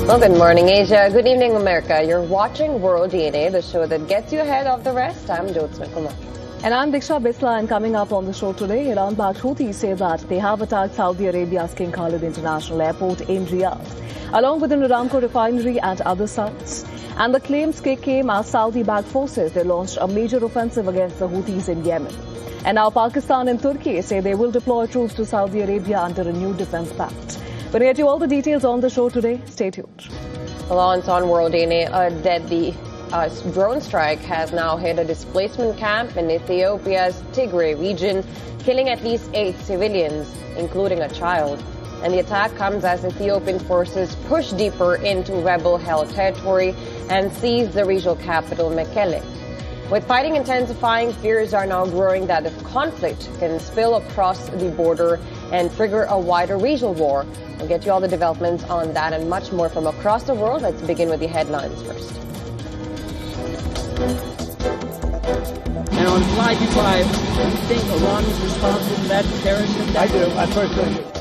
Well, good morning, Asia. Good evening, America. You're watching World DNA, the show that gets you ahead of the rest. I'm Jyotsna Kumar. And I'm Diksha Bisla, and coming up on the show today, Iran-backed Houthis say that they have attacked Saudi Arabia's King Khalid International Airport in Riyadh, along with an Aramco refinery and other sites. And the claims came as Saudi-backed forces. They launched a major offensive against the Houthis in Yemen. And now Pakistan and Turkey say they will deploy troops to Saudi Arabia under a new defense pact. We'll get you all the details on the show today. Stay tuned. Launch on World DNA, a deadly drone strike has now hit a displacement camp in Ethiopia's Tigray region, killing at least 8 civilians, including a child. And the attack comes as Ethiopian forces push deeper into rebel-held territory and seize the regional capital, Mekelle. With fighting intensifying, fears are now growing that the conflict can spill across the border and trigger a wider regional war. We'll get you all the developments on that and much more from across the world. Let's begin with the headlines first. And on slide 5, do you think Iran was responsible for that terrorist attack? I do. I personally do.